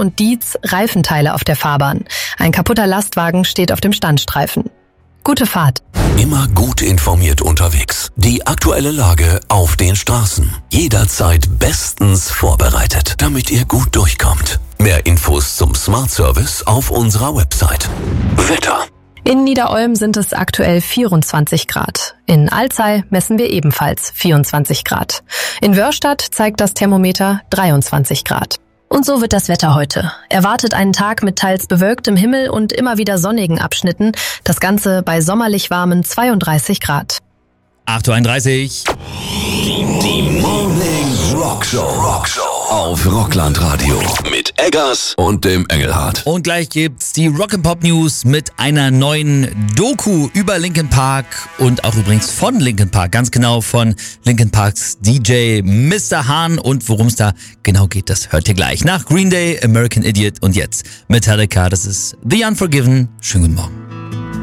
und Dietz Reifenteile auf der Fahrbahn. Ein kaputter Lastwagen steht auf dem Standstreifen. Gute Fahrt. Immer gut informiert unterwegs. Die aktuelle Lage auf den Straßen. Jederzeit bestens vorbereitet, damit ihr gut durchkommt. Mehr Infos zum Smart Service auf unserer Website. Wetter. In Niederolm sind es aktuell 24 Grad. In Alzey messen wir ebenfalls 24 Grad. In Wörstadt zeigt das Thermometer 23 Grad. Und so wird das Wetter heute. Erwartet einen Tag mit teils bewölktem Himmel und immer wieder sonnigen Abschnitten. Das Ganze bei sommerlich warmen 32 Grad. 8.31 Uhr. Die Morning Rockshow auf Rockland Radio mit Eggers und dem Engelhardt. Und gleich gibt's die Rock'n'Pop News mit einer neuen Doku über Linkin Park und auch übrigens von Linkin Park, ganz genau von Linkin Parks DJ Mr. Hahn. Und worum es da genau geht, das hört ihr gleich. Nach Green Day, American Idiot und jetzt Metallica, das ist The Unforgiven. Schönen guten Morgen.